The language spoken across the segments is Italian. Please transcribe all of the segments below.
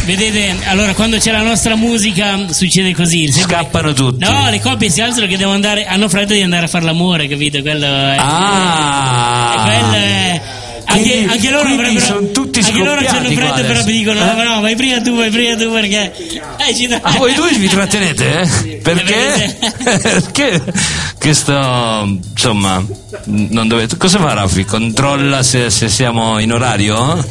Vedete, allora quando c'è la nostra musica succede così. Scappano tutti. No, le coppie si alzano che hanno fretta di andare a fare l'amore, capito? Quello è. Quello è. Anche loro avrebbero, sono tutti anche loro c'hanno fretta, però mi dicono no, vai prima tu perché voi due vi trattenete? Perché? Perché questo, insomma, non dovete. Cosa fa Raffi? Controlla se siamo in orario?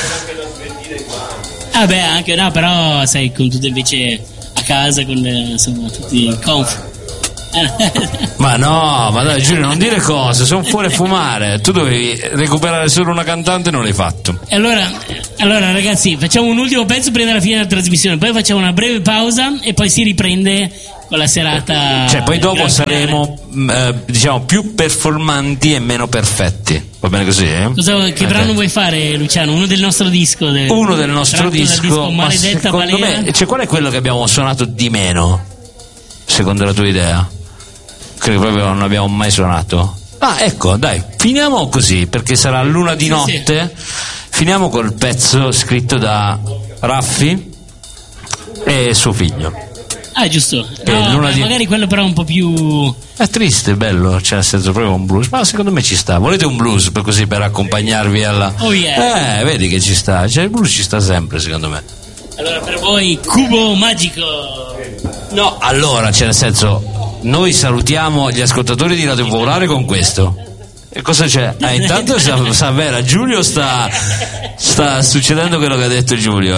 Beh, anche no, però sai, con tutto invece a casa con insomma tutti conf. Ma dai Giulio, non dire cose, sono fuori a fumare. Tu dovevi recuperare solo una cantante e non l'hai fatto. E allora ragazzi, facciamo un ultimo pezzo prima della fine della trasmissione, poi facciamo una breve pausa e poi si riprende con la serata. Cioè poi dopo saremo diciamo più performanti e meno perfetti. Va bene così? Che brano vuoi fare, Luciano? Uno del nostro disco? Uno del nostro disco, ma Maledetta secondo balena. me, qual è quello che abbiamo suonato di meno? Secondo la tua idea? Credo che proprio non abbiamo mai suonato. Ecco, dai, finiamo così, perché sarà l'una di notte. Sì. Finiamo col pezzo scritto da Raffi e suo figlio. Giusto. Magari quello però un po' più. È triste, bello, cioè nel senso proprio un blues, ma secondo me ci sta. Volete un blues per accompagnarvi alla. Oh yeah. Vedi che ci sta, cioè il blues ci sta sempre, secondo me. Allora per voi Cubo Magico. No, allora, cioè nel senso, noi salutiamo gli ascoltatori di Radio Popolare con questo. E cosa c'è? Intanto Savera, Giulio sta succedendo quello che ha detto Giulio,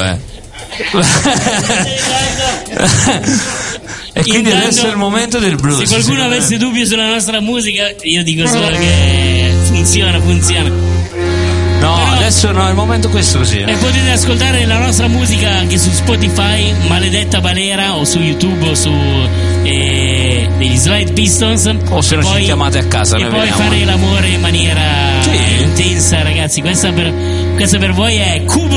E quindi adesso è il momento del blues. Se qualcuno avesse dubbi sulla nostra musica, io dico solo che funziona. No, però, adesso no, è il momento questo così. E potete ascoltare la nostra musica anche su Spotify, Maledetta Balera, o su YouTube, o su degli Slide Pistons. O se no ci chiamate a casa. E poi fare l'amore in maniera intensa, ragazzi. Questa per voi è Cubo